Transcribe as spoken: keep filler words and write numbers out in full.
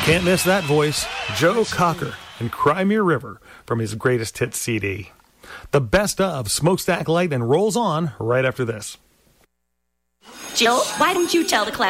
Can't miss that voice, Joe Cocker and Cry Me a River from his greatest hits C D. The best of Smokestack Light and rolls on right after this. Jill, why don't you tell the class